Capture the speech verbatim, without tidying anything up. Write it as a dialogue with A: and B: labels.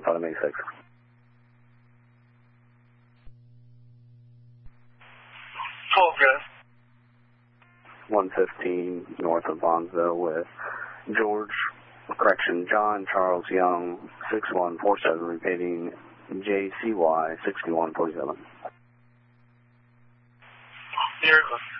A: five eighty-six.
B: twelve, guys.
A: one fifteen north of Bonsville with George, correction, John Charles Young, six one four seven, repeating J C Y sixty-one forty-seven.
B: Here.